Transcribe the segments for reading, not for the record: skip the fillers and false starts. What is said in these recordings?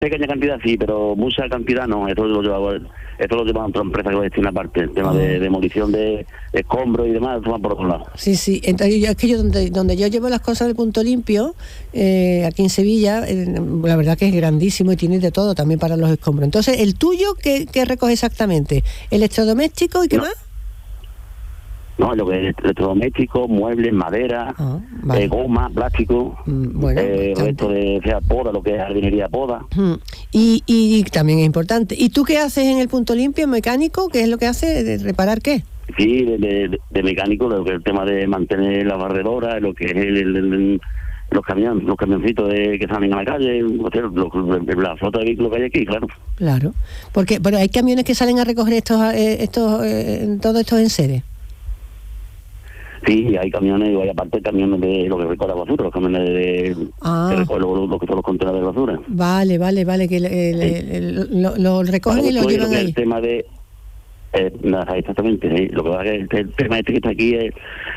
pequeña cantidad sí, pero mucha cantidad no. Esto lo lleva otra empresa que lo destina aparte. El tema de demolición de escombros y demás, eso va por otro lado. Sí, entonces es que yo donde yo llevo las cosas del Punto Limpio, aquí en Sevilla, la verdad que es grandísimo y tiene de todo también para los escombros. Entonces, ¿el tuyo qué recoge exactamente? ¿Electrodoméstico y qué más? No, lo que es electrodomésticos, muebles, madera, vale. Goma, plástico, resto de poda, lo que es jardinería poda. Y también es importante. ¿Y tú qué haces en el Punto Limpio, mecánico? ¿Qué es lo que hace? ¿De reparar qué? Sí, de mecánico, lo que es el tema de mantener la barredora, lo que es los camioncitos que salen a la calle, la flota de vehículos que hay aquí, claro. Claro, pero hay camiones que salen a recoger todos estos enseres. Sí, hay camiones, y hay aparte camiones de lo que recoge la basura, los camiones que recogen lo que son los contenedores de basura. Vale, que lo recogen y lo llevan ahí. El tema de... exactamente, sí. Lo que pasa es que el tema que está aquí es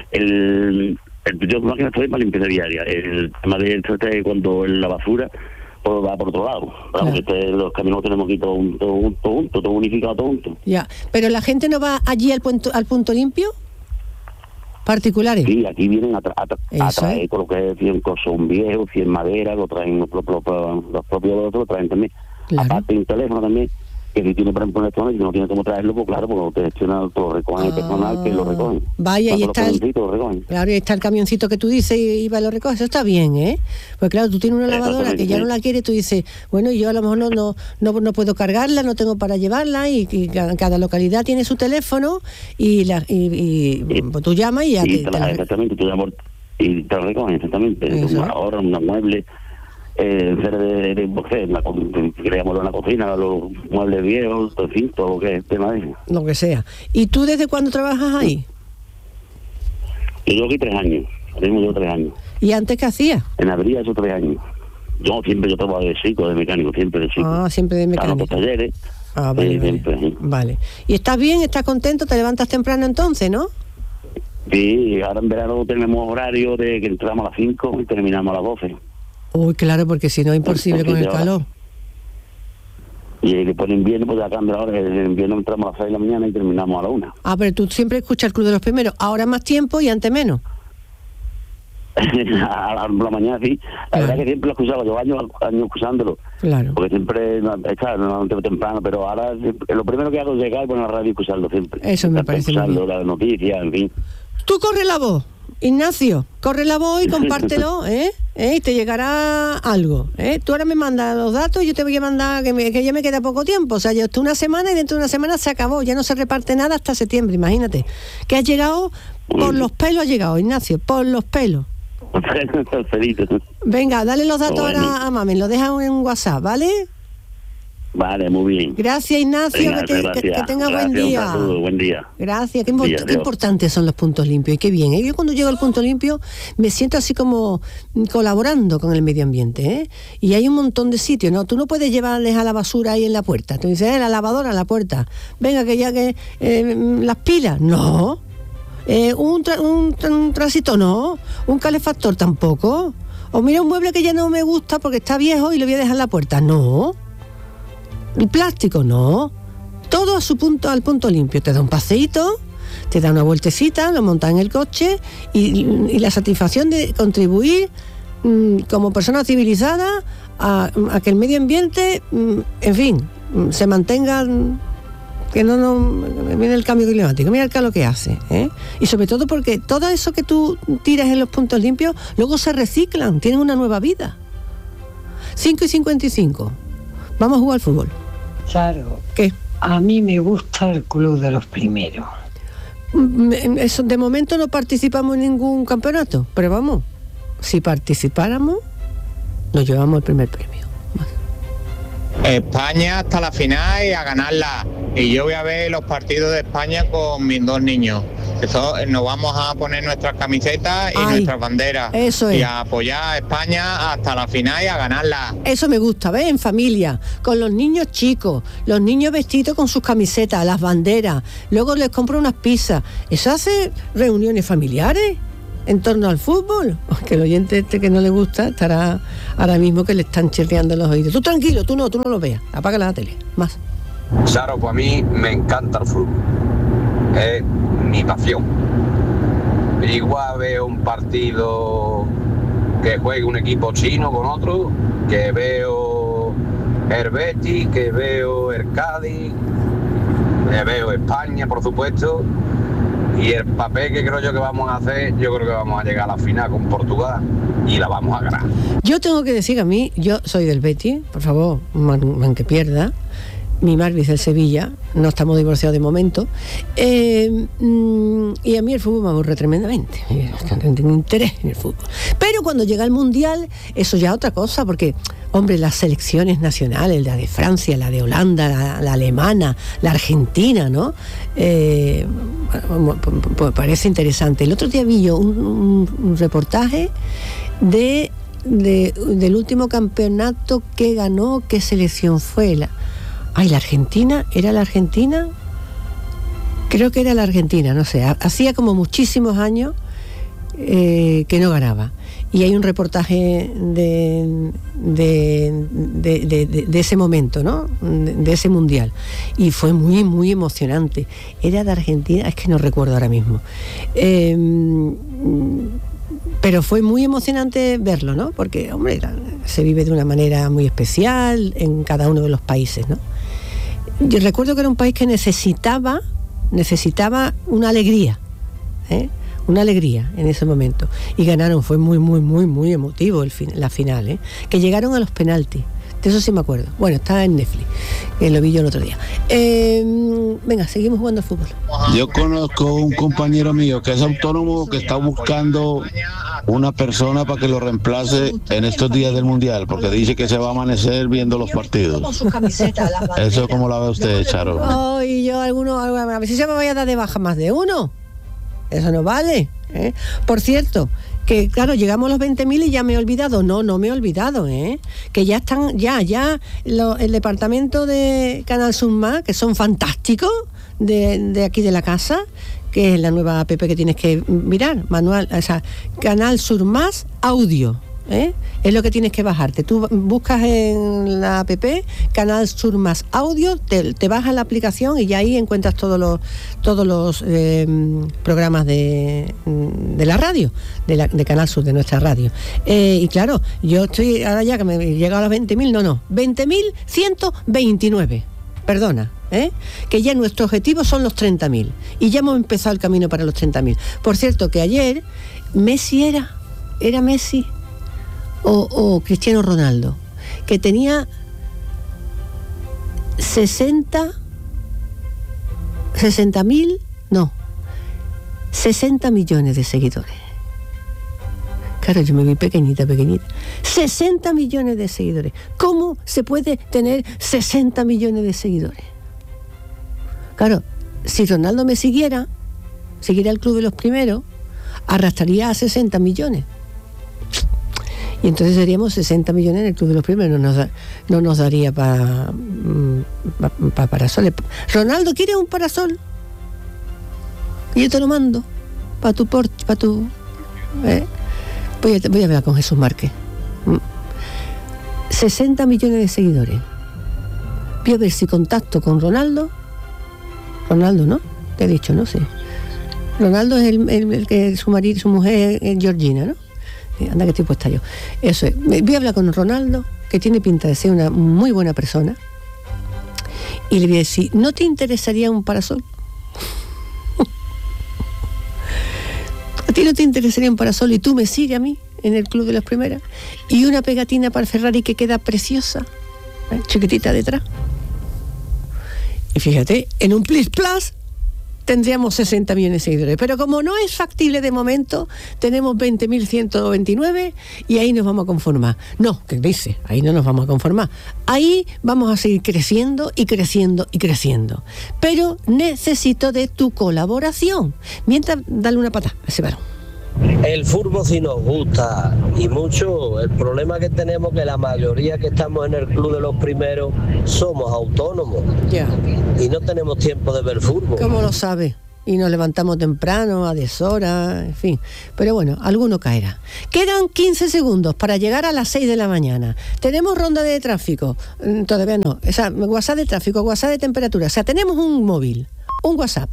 yo más que estoy para limpieza diaria. El tema de cuando la basura pues va por otro lado. Claro. Porque los camiones tenemos aquí todo unificado, todo junto. Ya, pero la gente no va allí al punto limpio. ¿Particulares? Sí, aquí vienen a traer con lo que es 100 cosas viejos, 100 madera, lo traen los propios lo traen también. Claro. Aparte un teléfono también, que si tiene por ejemplo un electrónico y no tiene cómo traerlo, pues claro, porque te gestiona todo, recogen el personal que lo recogen. Vaya, y está claro, y está el camioncito que tú dices y va y lo recoge, eso está bien, ¿eh? Pues claro, tú tienes una lavadora que ya no la quieres, tú dices, bueno, yo a lo mejor no puedo cargarla, no tengo para llevarla, y cada localidad tiene su teléfono y pues tú llamas y ya exactamente, tú llamas y te lo recogen, exactamente. Ahora un mueble creamos en la cocina, los muebles viejos, en fin, todo lo que es tema de eso. Lo que sea. ¿Y tú desde cuándo trabajas ahí? Yo llevo aquí 3 años. Llevo 3 años. ¿Y antes qué hacías? En abril esos 3 años. Yo trabajo de chico, de mecánico, siempre de chico. Siempre de mecánico. Los talleres. Vale. Siempre, sí. Vale. ¿Y estás bien? ¿Estás contento? ¿Te levantas temprano entonces, no? Sí, ahora en verano tenemos horario de que entramos a las 5 y terminamos a las 12. Uy, claro, porque si no es imposible con el calor. Y después en invierno, pues ya cambia ahora. En invierno entramos a las 6 de la mañana y terminamos a las 1. Pero tú siempre escuchas el Club de los Primeros. Ahora más tiempo y antes menos. A la mañana sí. La verdad que siempre lo escuchaba. Yo años escuchándolo. Claro. Porque siempre no temprano, pero ahora lo primero que hago es llegar y poner la radio y escucharlo siempre. Eso me parece muy bien. Las noticias, en fin. Tú corre la voz, Ignacio. Corre la voz y compártelo, y te llegará algo, Tú ahora me mandas los datos y yo te voy a mandar que ya me queda poco tiempo. O sea, yo estoy una semana y dentro de una semana se acabó. Ya no se reparte nada hasta septiembre, imagínate. Que has llegado por los pelos, has llegado, Ignacio, por los pelos. Venga, dale los datos ahora a Mami, lo dejas en WhatsApp, ¿vale? Vale, muy bien. Gracias, Ignacio, que tengas buen día. Buen día. Gracias, qué importantes son los puntos limpios y qué bien. Yo cuando llego al punto limpio me siento así como colaborando con el medio ambiente, Y hay un montón de sitios, ¿no? Tú no puedes llevarles a la basura ahí en la puerta. Tú dices, la lavadora a la puerta. Venga, que ya que las pilas, no. Un tránsito, no. Un calefactor tampoco. O mira un mueble que ya no me gusta porque está viejo y lo voy a dejar en la puerta, no. El plástico, no. Todo al punto limpio. Te da un paseíto, te da una vueltecita, lo montas en el coche y la satisfacción de contribuir como persona civilizada a que el medio ambiente, en fin, se mantenga, que no viene el cambio climático. Mira lo que hace, Y sobre todo porque todo eso que tú tiras en los puntos limpios luego se reciclan, tienen una nueva vida. 5:55. Vamos a jugar al fútbol. Claro. ¿Qué? A mí me gusta el Club de los Primeros. Eso, de momento no participamos en ningún campeonato, pero vamos, si participáramos, nos llevamos el primer premio. España hasta la final y a ganarla. Y yo voy a ver los partidos de España con mis 2 niños. Nos vamos a poner nuestras camisetas y nuestras banderas. Eso es. Y a apoyar a España hasta la final y a ganarla. Eso me gusta, ¿ves? En familia, con los niños chicos, los niños vestidos con sus camisetas, las banderas. Luego les compro unas pizzas. Eso hace reuniones familiares. en torno al fútbol. Que el oyente este que no le gusta estará ahora mismo que le están chirriando los oídos. Tú tranquilo, tú no lo veas, apaga la tele, más. Claro, pues a mí me encanta el fútbol, es mi pasión. Igual veo un partido que juegue un equipo chino con otro, que veo el Betis, que veo el Cádiz, que veo España, por supuesto, y el papel que creo yo que vamos a hacer, yo creo que vamos a llegar a la final con Portugal y la vamos a ganar. Yo tengo que decir que a mí, yo soy del Betis, por favor, man que pierda. Mi madre es del Sevilla, no estamos divorciados de momento, y a mí el fútbol me aburre tremendamente, no tengo interés en el fútbol. Pero cuando llega el Mundial, eso ya es otra cosa, porque, hombre, las selecciones nacionales, la de Francia, la de Holanda, la alemana, la argentina, ¿no? Pues parece interesante. El otro día vi yo un reportaje del último campeonato que ganó, ¿qué selección fue? ¿La Argentina? ¿Era la Argentina? Creo que era la Argentina, no sé. Hacía como muchísimos años que no ganaba. Y hay un reportaje de ese momento, ¿no? De ese mundial. Y fue muy, muy emocionante. Era de Argentina, es que no recuerdo ahora mismo. Pero fue muy emocionante verlo, ¿no? Porque, hombre, se vive de una manera muy especial en cada uno de los países, ¿no? Yo recuerdo que era un país que necesitaba una alegría, una alegría en ese momento. Y ganaron, fue muy, muy, muy, muy emotivo la final, que llegaron a los penaltis. De eso sí me acuerdo. Bueno, está en Netflix, lo vi yo el otro día. Venga, seguimos jugando al fútbol. Yo conozco un compañero mío que es autónomo, que está buscando una persona para que lo reemplace en estos días del Mundial, porque dice que se va a amanecer viendo los partidos. ¿Eso cómo la ve usted, Charo? Ay, yo a ver si se me vaya a dar de baja más de uno. Eso no vale, ¿eh? Por cierto, que claro, llegamos a los 20.000 y ya me he olvidado. No me he olvidado, que ya están, el departamento de Canal Sur Más, que son fantásticos, de aquí de la casa, que es la nueva app que tienes que mirar, manual, o sea, Canal Sur Más Audio, es lo que tienes que bajarte. Tú buscas en la app Canal Sur Más Audio, te bajas la aplicación y ya ahí encuentras todos los programas de la radio, de Canal Sur, de nuestra radio. Y claro, yo estoy ahora ya que me he llegado a los 20.000, 20.129. Perdona, que ya nuestro objetivo son los 30.000 y ya hemos empezado el camino para los 30.000. Por cierto, que ayer Messi era Messi o Cristiano Ronaldo, que tenía 60 millones de seguidores. Claro, yo me vi pequeñita. 60 millones de seguidores. ¿Cómo se puede tener 60 millones de seguidores? Claro, si Ronaldo me siguiera el club de los primeros, arrastraría a 60 millones. Y entonces seríamos 60 millones en el club de los primeros. No nos daría para parasoles. Ronaldo, ¿quieres un parasol? Y yo te lo mando para tu porche, para tu... Voy a hablar con Jesús Márquez. 60 millones de seguidores. Voy a ver si contacto con Ronaldo, ¿no? Te he dicho, ¿no? Sí. Ronaldo es el que su mujer es Georgina, ¿no? Anda, que estoy puesta yo. Eso es. Voy a hablar con Ronaldo, que tiene pinta de ser una muy buena persona, y le voy a decir, ¿no te interesaría un parasol? ¿A ti no te interesaría un parasol y tú me sigues a mí en el club de las primeras? Y una pegatina para el Ferrari que queda preciosa, chiquitita detrás. Y fíjate, en un Plus Plus tendríamos 60 millones de seguidores. Pero como no es factible de momento, tenemos 20.129 y ahí nos vamos a conformar. No, ¿qué dice? Ahí no nos vamos a conformar. Ahí vamos a seguir creciendo y creciendo y creciendo. Pero necesito de tu colaboración. Mientras, dale una patada a ese varón. El fútbol sí nos gusta y mucho. El problema que tenemos es que la mayoría que estamos en el club de los primeros somos autónomos. Ya. Y no tenemos tiempo de ver fútbol. ¿Cómo lo sabe? y nos levantamos temprano, a deshora, en fin. Pero bueno, alguno caerá. Quedan 15 segundos para llegar a las 6 de la mañana. Tenemos ronda de tráfico. Todavía no. O sea, WhatsApp de tráfico, WhatsApp de temperatura. O sea, tenemos un móvil, un WhatsApp.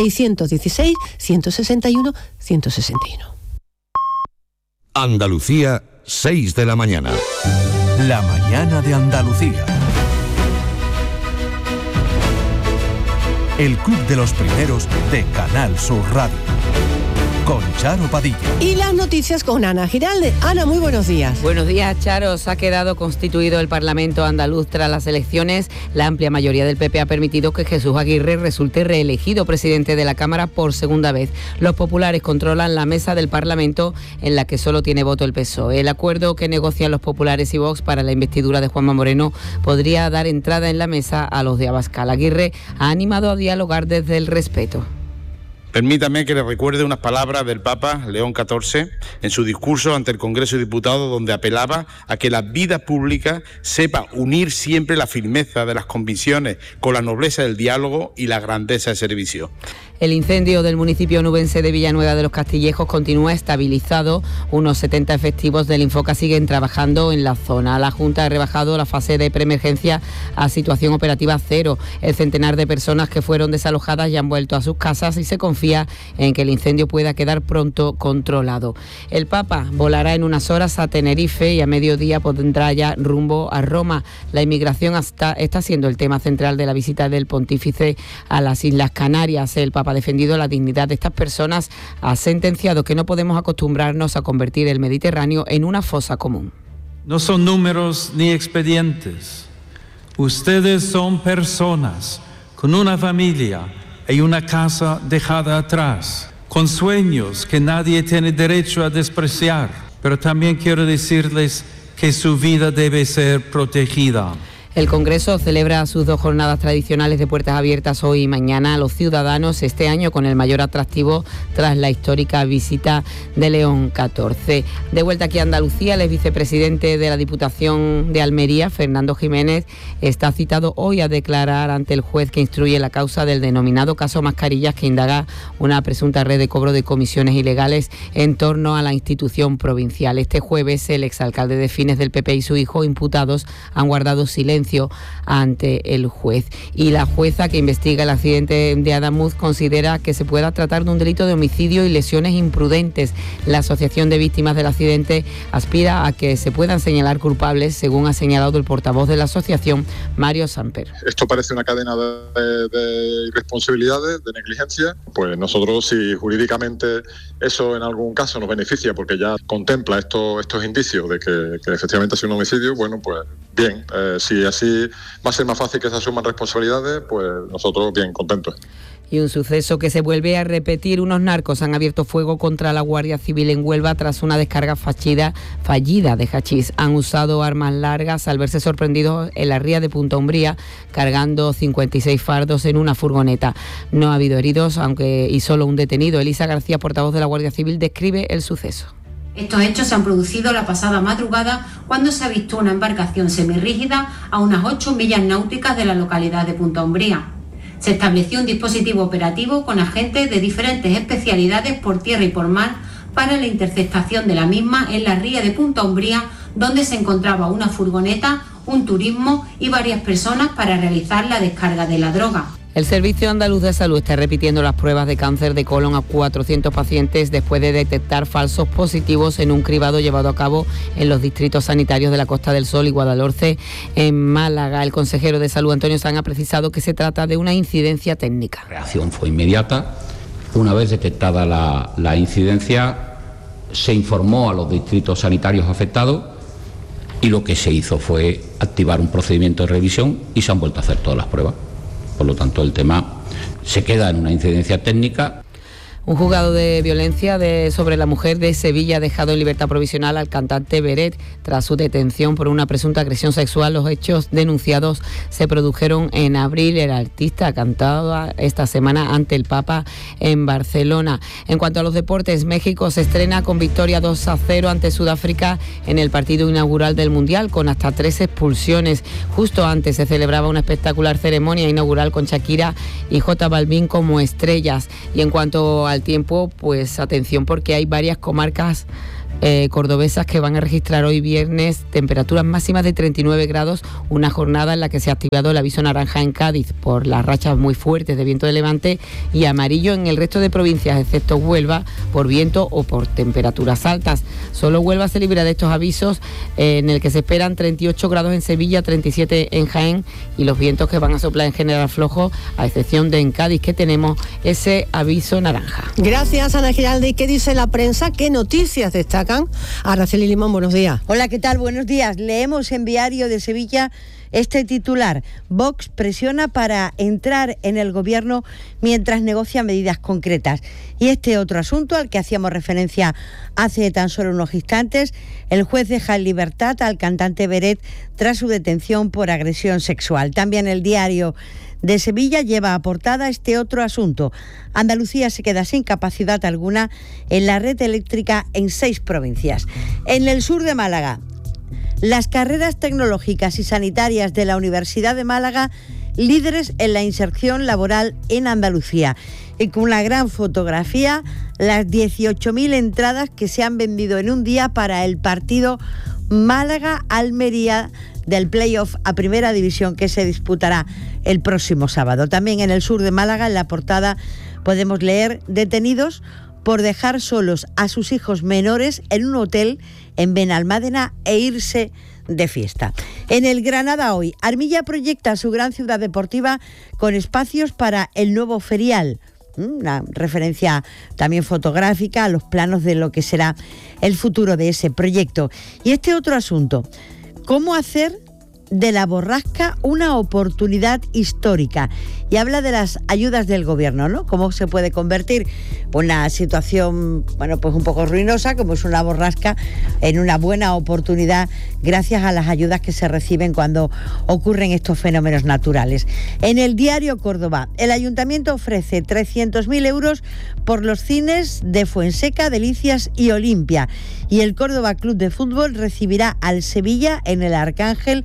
616-161-161. Andalucía, 6 de la mañana. La mañana de Andalucía. El Club de los Primeros de Canal Sur Radio. Con Charo Padilla. Y las noticias con Ana Giralde. Ana, muy buenos días. Buenos días, Charo. Se ha quedado constituido el Parlamento andaluz tras las elecciones. La amplia mayoría del PP ha permitido que Jesús Aguirre resulte reelegido presidente de la Cámara por segunda vez. Los populares controlan la mesa del Parlamento, en la que solo tiene voto el PSOE. El acuerdo que negocian los populares y Vox para la investidura de Juanma Moreno podría dar entrada en la mesa a los de Abascal. Aguirre ha animado a dialogar desde el respeto. Permítame que le recuerde unas palabras del Papa León XIV en su discurso ante el Congreso de Diputados, donde apelaba a que la vida pública sepa unir siempre la firmeza de las convicciones con la nobleza del diálogo y la grandeza del servicio. El incendio del municipio nubense de Villanueva de los Castillejos continúa estabilizado. Unos 70 efectivos del Infoca siguen trabajando en la zona. La Junta ha rebajado la fase de preemergencia a situación operativa 0. El centenar de personas que fueron desalojadas ya han vuelto a sus casas y se confía en que el incendio pueda quedar pronto controlado. El Papa volará en unas horas a Tenerife y a mediodía pondrá ya rumbo a Roma. La inmigración está siendo el tema central de la visita del pontífice a las Islas Canarias. El Papa ha defendido la dignidad de estas personas, ha sentenciado que no podemos acostumbrarnos a convertir el Mediterráneo en una fosa común. No son números ni expedientes. Ustedes son personas con una familia y una casa dejada atrás, con sueños que nadie tiene derecho a despreciar. Pero también quiero decirles que su vida debe ser protegida. El Congreso celebra sus 2 jornadas tradicionales de puertas abiertas hoy y mañana a los ciudadanos, este año con el mayor atractivo tras la histórica visita de León XIV. De vuelta aquí a Andalucía, el vicepresidente de la Diputación de Almería, Fernando Jiménez, está citado hoy a declarar ante el juez que instruye la causa del denominado caso Mascarillas, que indaga una presunta red de cobro de comisiones ilegales en torno a la institución provincial. Este jueves, el exalcalde de Fines del PP y su hijo, imputados, han guardado silencio ante el juez. Y la jueza que investiga el accidente de Adamuz considera que se pueda tratar de un delito de homicidio y lesiones imprudentes. La Asociación de Víctimas del Accidente aspira a que se puedan señalar culpables, según ha señalado el portavoz de la asociación, Mario Samper. Esto parece una cadena de irresponsabilidades, de negligencia. Pues nosotros, si jurídicamente eso en algún caso nos beneficia, porque ya contempla estos indicios de que efectivamente ha sido un homicidio, bueno, pues bien, si así va a ser más fácil que se asuman responsabilidades, pues nosotros bien contentos. Y un suceso que se vuelve a repetir. Unos narcos han abierto fuego contra la Guardia Civil en Huelva tras una descarga fallida de hachís. Han usado armas largas al verse sorprendidos en la ría de Punta Umbría, cargando 56 fardos en una furgoneta. No ha habido heridos, y solo un detenido. Elisa García, portavoz de la Guardia Civil, describe el suceso. Estos hechos se han producido la pasada madrugada cuando se avistó una embarcación semirrígida a unas 8 millas náuticas de la localidad de Punta Umbría. Se estableció un dispositivo operativo con agentes de diferentes especialidades por tierra y por mar para la interceptación de la misma en la ría de Punta Umbría, donde se encontraba una furgoneta, un turismo y varias personas para realizar la descarga de la droga. El Servicio Andaluz de Salud está repitiendo las pruebas de cáncer de colon a 400 pacientes después de detectar falsos positivos en un cribado llevado a cabo en los distritos sanitarios de la Costa del Sol y Guadalhorce, en Málaga. El consejero de Salud, Antonio Sanz, ha precisado que se trata de una incidencia técnica. La reacción fue inmediata. Una vez detectada la incidencia, se informó a los distritos sanitarios afectados y lo que se hizo fue activar un procedimiento de revisión y se han vuelto a hacer todas las pruebas. Por lo tanto, el tema se queda en una incidencia técnica. Un juzgado de violencia sobre la mujer de Sevilla ha dejado en libertad provisional al cantante Beret tras su detención por una presunta agresión sexual. Los hechos denunciados se produjeron en abril. El artista cantaba esta semana ante el Papa en Barcelona. En cuanto a los deportes, México se estrena con victoria 2-0 ante Sudáfrica en el partido inaugural del Mundial, con hasta 3 expulsiones. Justo antes se celebraba una espectacular ceremonia inaugural con Shakira y J Balvin como estrellas. Y en cuanto al tiempo, pues atención, porque hay varias comarcas cordobesas que van a registrar hoy viernes temperaturas máximas de 39 grados, una jornada en la que se ha activado el aviso naranja en Cádiz por las rachas muy fuertes de viento de levante y amarillo en el resto de provincias, excepto Huelva, por viento o por temperaturas altas. Solo Huelva se libra de estos avisos, en el que se esperan 38 grados en Sevilla, 37 en Jaén, y los vientos que van a soplar en general flojos, a excepción de en Cádiz, que tenemos ese aviso naranja. Gracias, Ana Giralde. ¿Y qué dice la prensa? ¿Qué noticias destacan? Araceli Limón, buenos días. Hola, ¿qué tal? Buenos días. Leemos en Diario de Sevilla este titular: Vox presiona para entrar en el gobierno mientras negocia medidas concretas. Y este otro asunto al que hacíamos referencia hace tan solo unos instantes: el juez deja en libertad al cantante Beret tras su detención por agresión sexual. También el Diario de Sevilla lleva a portada este otro asunto. Andalucía se queda sin capacidad alguna en la red eléctrica en 6 provincias. En el sur de Málaga, las carreras tecnológicas y sanitarias de la Universidad de Málaga, líderes en la inserción laboral en Andalucía. Y con una gran fotografía, las 18.000 entradas que se han vendido en un día para el partido Málaga-Almería del playoff a Primera División, que se disputará el próximo sábado. También en el sur de Málaga, en la portada, podemos leer: detenidos por dejar solos a sus hijos menores en un hotel en Benalmádena e irse de fiesta. En el Granada hoy, Armilla proyecta su gran ciudad deportiva con espacios para el nuevo ferial. Una referencia también fotográfica a los planos de lo que será el futuro de ese proyecto. Y este otro asunto: ¿cómo hacer de la borrasca una oportunidad histórica? Y habla de las ayudas del gobierno, ¿no? Cómo se puede convertir una situación, pues un poco ruinosa, como es una borrasca, en una buena oportunidad gracias a las ayudas que se reciben cuando ocurren estos fenómenos naturales. En el Diario Córdoba, el Ayuntamiento ofrece 300.000 euros por los cines de Fuenseca, Delicias y Olimpia. Y el Córdoba Club de Fútbol recibirá al Sevilla en el Arcángel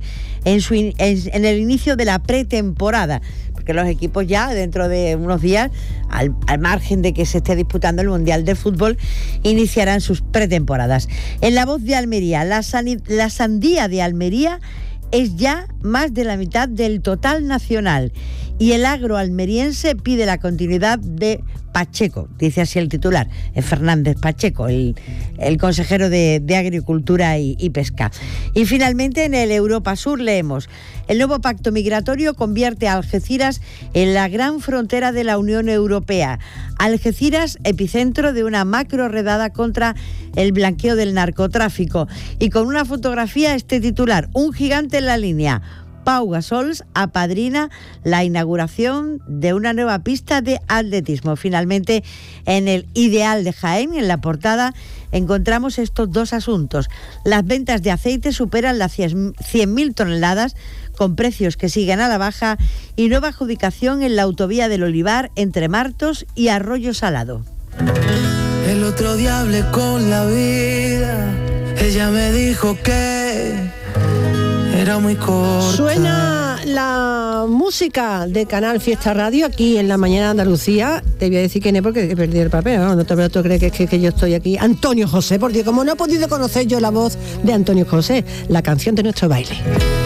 en el inicio de la pretemporada, porque los equipos ya dentro de unos días, al margen de que se esté disputando el Mundial de Fútbol, iniciarán sus pretemporadas. En La Voz de Almería, la sandía de Almería es ya más de la mitad del total nacional, y el agro almeriense pide la continuidad de Pacheco, dice así el titular, es Fernández Pacheco, el consejero de Agricultura y Pesca. Y finalmente en el Europa Sur leemos: el nuevo pacto migratorio convierte a Algeciras en la gran frontera de la Unión Europea. Algeciras, epicentro de una macro redada contra el blanqueo del narcotráfico. Y con una fotografía, este titular: un gigante en la línea. Pau Gasol apadrina la inauguración de una nueva pista de atletismo. Finalmente, en el Ideal de Jaén, en la portada, encontramos estos dos asuntos. Las ventas de aceite superan las 100.000 toneladas, con precios que siguen a la baja, y nueva adjudicación en la autovía del Olivar entre Martos y Arroyo Salado. El otro día hablé con la vida, ella me dijo que era muy corta. Suena la música de Canal Fiesta Radio aquí en la mañana de Andalucía. Te voy a decir quién es porque he perdido el papel, ¿no? No te crees que yo estoy aquí. Antonio José, porque como no he podido conocer yo la voz de Antonio José, la canción de nuestro baile.